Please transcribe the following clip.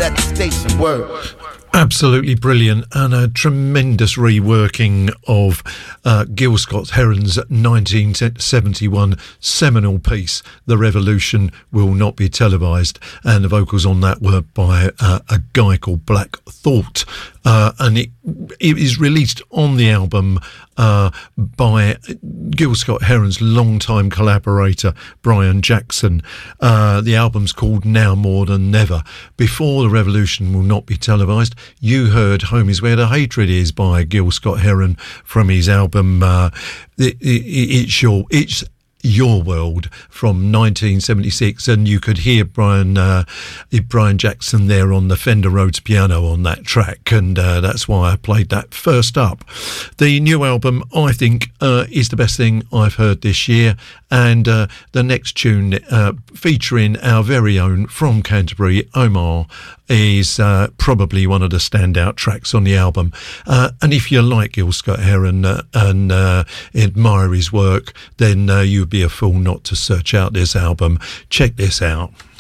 at the station. Word. Absolutely brilliant, and a tremendous reworking of Gil Scott-Heron's 1971 seminal piece, The Revolution Will Not Be Televised, and the vocals on that were by a guy called Black Thought, and it is released on the album by Gil Scott-Heron's longtime collaborator Brian Jackson. The album's called Now More Than Never. Before The Revolution Will Not Be Televised, you heard Home Is Where the Hatred Is by Gil Scott-Heron from his album It's Your World from 1976, and you could hear Brian Jackson there on the Fender Rhodes piano on that track, and that's why I played that first up. The new album, I think, is the best thing I've heard this year, and the next tune featuring our very own from Canterbury, Omar, is probably one of the standout tracks on the album. And if you like Gil Scott-Heron and admire his work, then you'd be a fool not to search out this album. Check this out.